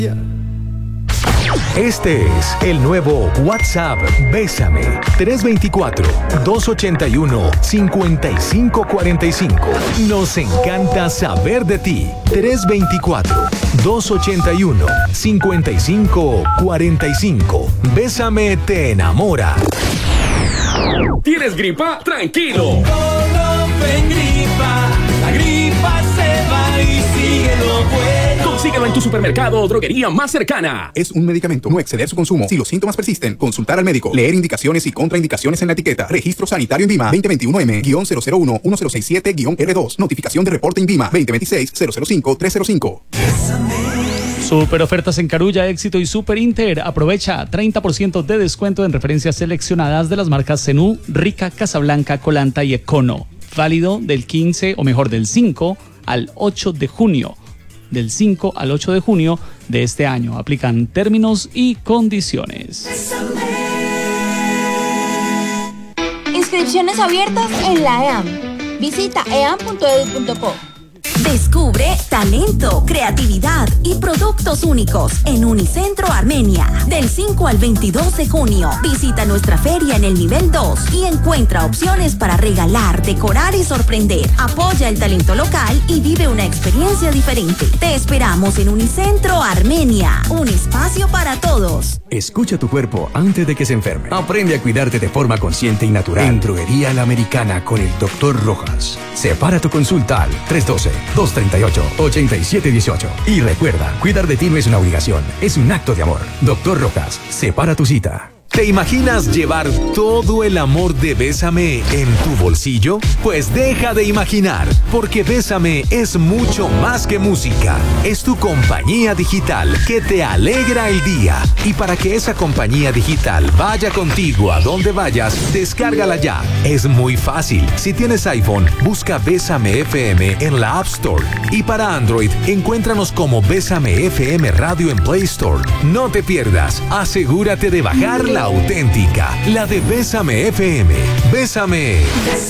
Este es el nuevo WhatsApp Bésame 324-281-5545. Nos encanta saber de ti. 324-281-5545. Bésame te enamora. ¿Tienes gripa? ¡Tranquilo! La gripa se va y sigue lo bueno. Consíguelo en tu supermercado o droguería más cercana. Es un medicamento. No exceder su consumo. Si los síntomas persisten, consultar al médico. Leer indicaciones y contraindicaciones en la etiqueta. Registro sanitario INVIMA 2021M-001-106.7-R2. Notificación de reporte INVIMA 2026-005-305. Super ofertas en Carulla, Éxito y Super Inter. Aprovecha 30% de descuento en referencias seleccionadas de las marcas Zenú, Rica, Casablanca, Colanta y Econo. Válido del 15 o mejor del 5 al 8 de junio. Del 5 al 8 de junio de este año. Aplican términos y condiciones. Inscripciones abiertas en la EAM. Visita eam.edu.co. Descubre talento, creatividad y productos únicos en Unicentro Armenia. Del 5 al 22 de junio, visita nuestra feria en el nivel 2 y encuentra opciones para regalar, decorar y sorprender. Apoya el talento local y vive una experiencia diferente. Te esperamos en Unicentro Armenia, un espacio para todos. Escucha tu cuerpo antes de que se enferme. Aprende a cuidarte de forma consciente y natural. En Droguería La Americana con el Dr. Rojas. Separa tu consulta al 312-238-8718. Y recuerda, cuidar de ti no es una obligación, es un acto de amor. Dr. Rojas, separa tu cita. ¿Te imaginas llevar todo el amor de Bésame en tu bolsillo? Pues deja de imaginar, porque Bésame es mucho más que música. Es tu compañía digital que te alegra el día. Y para que esa compañía digital vaya contigo a donde vayas, descárgala ya. Es muy fácil. Si tienes iPhone, busca Bésame FM en la App Store. Y para Android, encuéntranos como Bésame FM Radio en Play Store. No te pierdas. Asegúrate de bajar la auténtica, la de Bésame FM. Bésame.